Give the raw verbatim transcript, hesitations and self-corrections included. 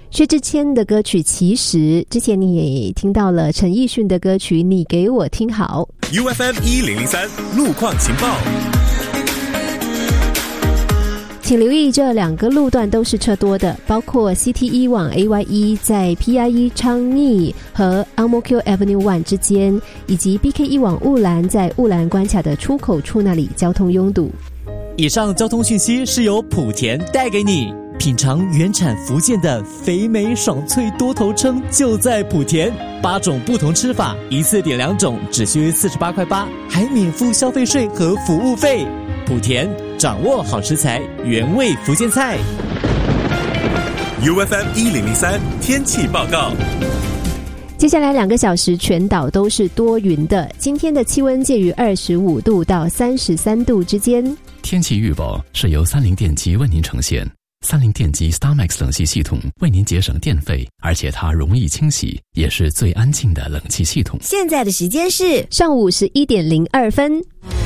薛之谦的歌曲《其实》，之前你也听到了陈奕迅的歌曲《你给我听好》。 U F M 一零零三路况情报， 请留意这两个路段都是车多的，包括 C T 一 往 A Y 一 在 P I E 昌邑和 Ang Mo Kio Avenue 一之间，以及 B K 一 往雾兰在雾兰关卡的出口处那里交通拥堵。 以上交通讯息是由莆田带给你。品尝原产福建的肥美爽脆多头鲳就在莆田，八种不同吃法，一次点两种，只需四十八块八，还免付消费税和服务费。莆田掌握好食材，原味福建菜。 U F M 一零零三天气报告。 接下来两个小时全岛都是多云的，今天的气温介于二十五度到三十三度之间。 天气预报是由三菱电机为您呈现。三菱电机 StarMax 冷气系统为您节省电费，而且它容易清洗，也是最安静的冷气系统。 现在的时间是上午十一点零二分。